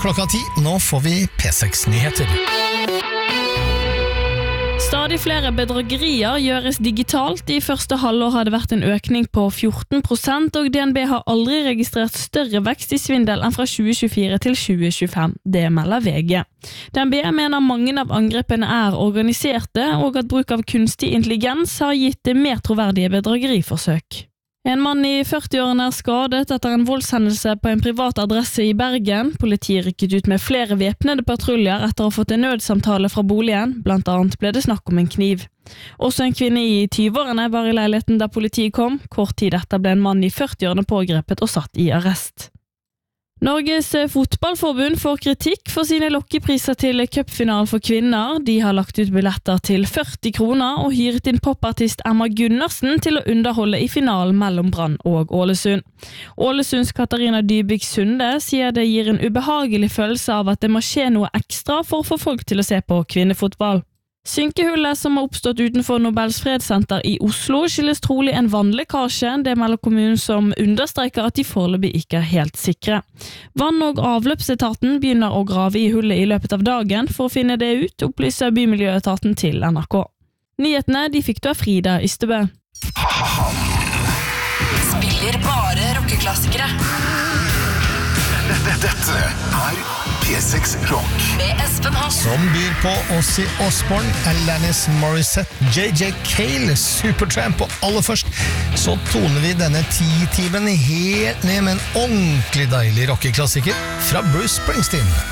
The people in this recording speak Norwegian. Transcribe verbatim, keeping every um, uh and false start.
klokka ti. Nå får vi P seks-nyheter. Stadig flere bedragerier gjøres digitalt. I første halvår har det vært en økning på fjorten prosent, og D N B har aldri registrert større vekst i svindel enn fra tjue tjuefire til tjue tjuefem. Det melder V G. D N B mener mange av angrepene er organiserte, og at bruk av kunstig intelligens har gitt mer troverdige bedrageriforsøk. En mann i førti-årene er skadet etter en voldshendelse på en privat adresse i Bergen. Politiet rykket ut med flere væpnede patruljer etter å ha fått en nødsamtale fra boligen. Blant annet ble det snakk om en kniv. Også en kvinne i tyve-årene var i leiligheten da politiet kom. Kort tid etter ble en mann i førti-årene pågrepet og satt i arrest. Norges fotballforbund får kritikk for sine lokkepriser til cupfinalen for kvinner. De har lagt ut billetter til førti kroner og hyret inn popartist Emma Gundersen til å underholde i finalen mellom Brann og Ålesund. Ålesunds Katarina Dybvik Sunde sier det gir en ubehagelig følelse av at det må skje noe ekstra for å få folk til å se på kvinnefotball. Synkehullet som har oppstått utenfor Nobels fredssenter i Oslo skyldes trolig en vannlekkasje. Det melder kommunen, som understreker at de foreløpig ikke er helt sikre. Vann- og avløpsetaten begynner å grave i hullet i løpet av dagen for å finne det ut, opplyser Bymiljøetaten til N R K. Nyhetene de fikk du av Frida Ystebø. Spiller bare rockeklassikere. Dette er P seks Rock med Espen Haas, Som byr på Ozzy Osbourne, Alanis Morissette, J J Cale, Supertramp, og aller først så toner vi denne ti-timen helt ned med en ordentlig deilig rockeklassiker fra Bruce Springsteen.